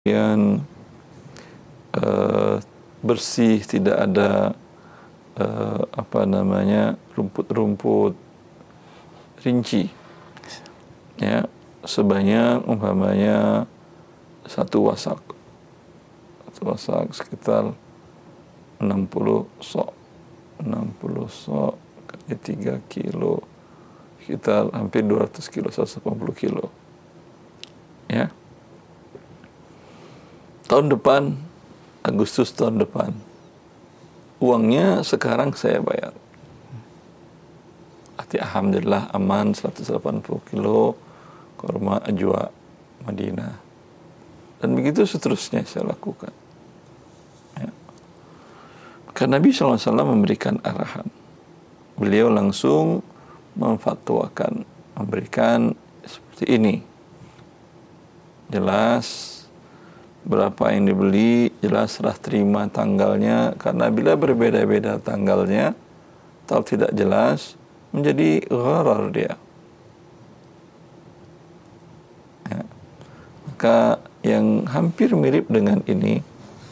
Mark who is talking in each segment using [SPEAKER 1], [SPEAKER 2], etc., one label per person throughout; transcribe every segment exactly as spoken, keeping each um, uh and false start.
[SPEAKER 1] yang uh, bersih, tidak ada uh, apa namanya rumput-rumput rinci, ya, sebanyak umpamanya satu wasak, satu wasak sekitar enam puluh sok, enam puluh sok kali tiga kilo, sekitar hampir dua ratus kilo, seratus delapan puluh kilo, ya. Tahun depan, Agustus tahun depan, uangnya sekarang saya bayar. Arti alhamdulillah aman seratus delapan puluh kilo kurma ajwa Madinah. Dan begitu seterusnya saya lakukan. Ya. Karena Nabi shallallahu alaihi wasallam memberikan arahan. Beliau langsung memfatwakan, memberikan seperti ini. Jelas berapa yang dibeli, jelas serah terima tanggalnya, karena bila berbeda-beda tanggalnya atau tidak jelas menjadi gharar dia, ya. Maka yang hampir mirip dengan ini,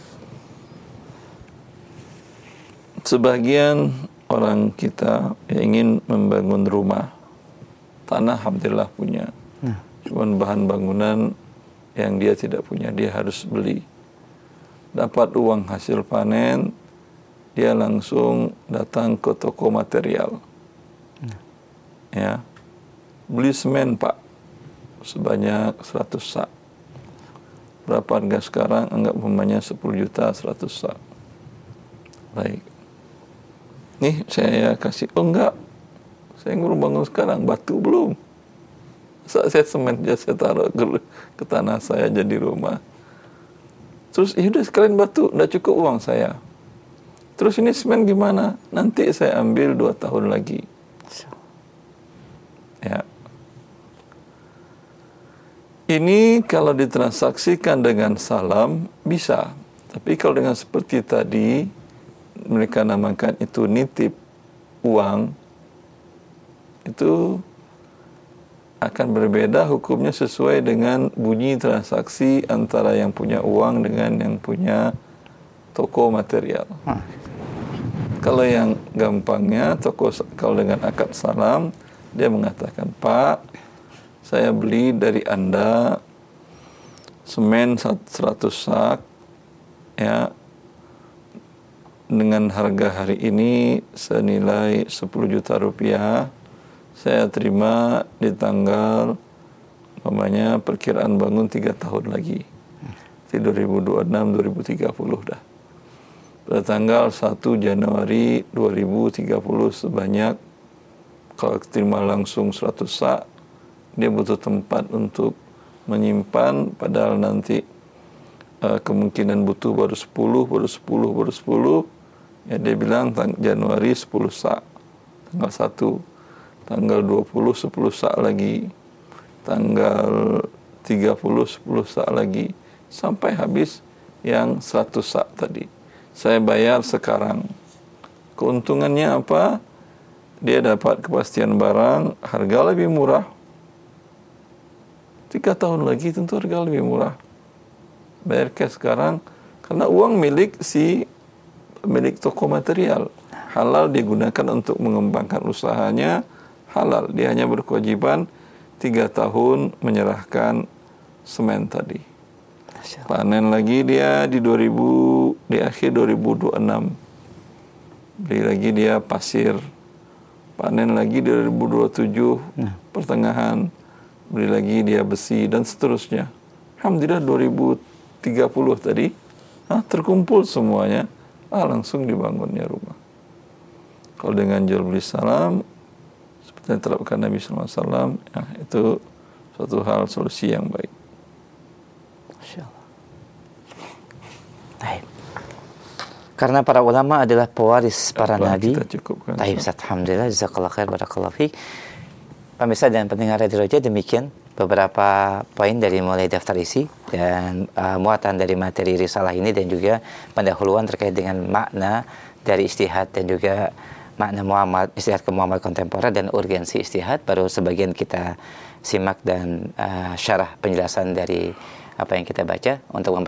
[SPEAKER 1] sebagian orang kita yang ingin membangun rumah, tanah alhamdulillah punya, nah. Cuman bahan bangunan yang dia tidak punya, dia harus beli. Dapat uang hasil panen, dia langsung datang ke toko material. Hmm. Ya. Beli semen, Pak, sebanyak seratus sak. Berapa harga sekarang? Anggap umpamanya sepuluh juta, seratus sak. Baik. Nih saya kasih, oh enggak, saya ngurus bangun sekarang, batu belum. Saat saya semen aja saya taruh ke, ke tanah saya jadi rumah. Terus ya udah sekalian batu, enggak cukup uang saya. Terus ini semen gimana? Nanti saya ambil dua tahun lagi. Ya. Ini kalau ditransaksikan dengan salam bisa. Tapi kalau dengan seperti tadi, mereka namakan itu nitip uang, itu akan berbeda hukumnya sesuai dengan bunyi transaksi antara yang punya uang dengan yang punya toko material. Hmm. Kalau yang gampangnya, toko kalau dengan akad salam, dia mengatakan, Pak, saya beli dari Anda semen seratus sak, ya, dengan harga hari ini senilai sepuluh juta rupiah. Saya terima di tanggal, namanya perkiraan bangun tiga tahun lagi, di dua ribu dua puluh enam dua ribu tiga puluh dah. Pada tanggal satu Januari dua ribu tiga puluh sebanyak, kalau terima langsung seratus sak, dia butuh tempat untuk menyimpan, padahal nanti uh, kemungkinan butuh baru sepuluh, baru sepuluh, baru sepuluh. Ya, dia bilang tang- Januari sepuluh sak, tanggal satu. Tanggal dua puluh, sepuluh sak lagi. Tanggal tiga puluh, sepuluh sak lagi. Sampai habis yang seratus sak tadi. Saya bayar sekarang. Keuntungannya apa? Dia dapat kepastian barang, harga lebih murah. Tiga tahun lagi tentu harga lebih murah. Bayar cash sekarang, karena uang milik si milik toko material. Halal digunakan untuk mengembangkan usahanya, halal. Dia hanya berkewajiban tiga tahun menyerahkan semen tadi. Panen lagi dia di dua ribu, di akhir dua ribu dua puluh enam. Beli lagi dia pasir. Panen lagi di dua ribu dua puluh tujuh, nah. Pertengahan. Beli lagi dia besi dan seterusnya. Alhamdulillah dua ribu tiga puluh tadi, ah, terkumpul semuanya, ah, langsung dibangunnya rumah. Kalau dengan jual beli salam, seperti yang diterapkan Nabi shallallahu alaihi wasallam, ya, itu suatu hal solusi yang baik.
[SPEAKER 2] Masya Allah. Baik. Karena para ulama adalah pewaris para
[SPEAKER 1] Apa
[SPEAKER 2] nabi.
[SPEAKER 1] Kita cukupkan.
[SPEAKER 2] Baik, alhamdulillah, jazakallah khair, barakallahu fiik. Pemirsa dan pendengar Radio Roja, demikian beberapa poin dari mulai daftar isi dan uh, muatan dari materi risalah ini, dan juga pendahuluan terkait dengan makna dari istihad dan juga makna muamal, istihad ke muamal kontemporer dan urgensi istihad. Baru sebagian kita simak dan uh, syarah penjelasan dari apa yang kita baca untuk